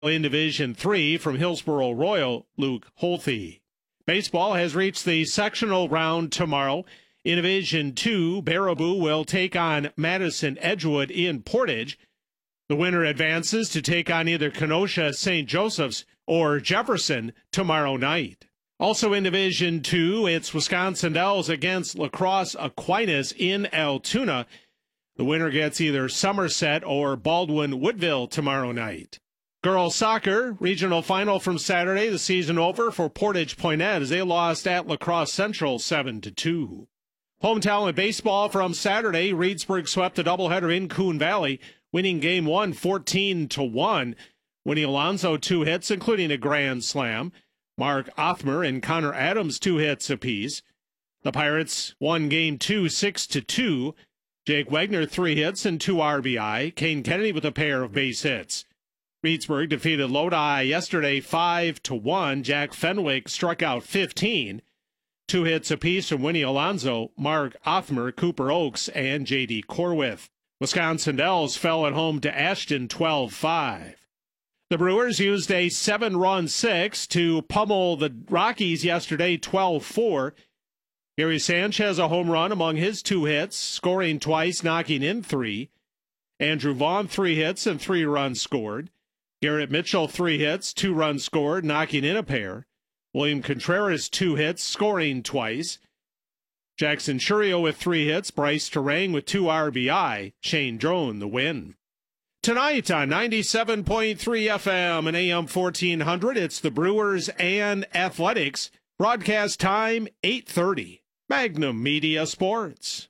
In Division 3 from Hillsboro Royal, Luke Holthe. Baseball has reached the sectional round tomorrow. In Division 2, Baraboo will take on Madison Edgewood in Portage. The winner advances to take on either Kenosha St. Joseph's or Jefferson tomorrow night. Also in Division 2, it's Wisconsin Dells against La Crosse Aquinas in Altoona. The winner gets either Somerset or Baldwin Woodville tomorrow night. Girls soccer, regional final from Saturday, the season over for Portage Poinet as they lost at La Crosse Central 7-2. Hometown baseball from Saturday, Reedsburg swept a doubleheader in Coon Valley, winning game 1 14-1. Winnie Alonso 2 hits, including a grand slam. Mark Othmer and Connor Adams 2 hits apiece. The Pirates won game 2 6-2. Jake Wagner 3 hits and 2 RBI. Kane Kennedy with a pair of base hits. Reedsburg defeated Lodi yesterday 5-1. Jack Fenwick struck out 15. 2 hits apiece from Winnie Alonso, Mark Othmer, Cooper Oakes, and J.D. Corwith. Wisconsin Dells fell at home to Ashton 12-5. The Brewers used a 7-run six to pummel the Rockies yesterday 12-4. Gary Sanchez a home run among his 2 hits, scoring twice, knocking in 3. Andrew Vaughn 3 hits and 3 runs scored. Garrett Mitchell 3 hits, 2 runs scored, knocking in a pair. William Contreras 2 hits, scoring twice. Jackson Churio with 3 hits, Bryce Terang with 2 RBI. Shane Drone the win. Tonight on 97.3 FM and AM 1400, it's the Brewers and Athletics. Broadcast time 8:30. Magnum Media Sports.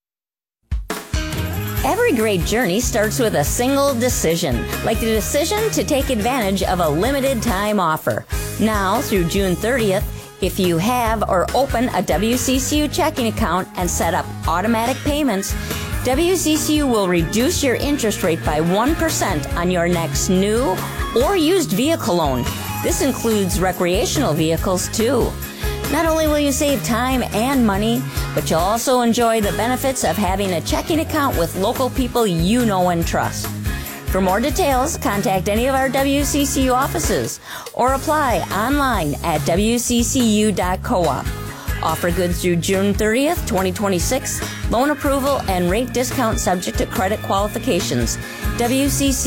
Every great journey starts with a single decision, like the decision to take advantage of a limited time offer. Now, through June 30th, if you have or open a WCCU checking account and set up automatic payments, WCCU will reduce your interest rate by 1% on your next new or used vehicle loan. This includes recreational vehicles, too. Not only will you save time and money, but you'll also enjoy the benefits of having a checking account with local people you know and trust. For more details, contact any of our WCCU offices or apply online at wccu.coop. Offer good through June 30th, 2026. Loan approval and rate discount subject to credit qualifications. WCCU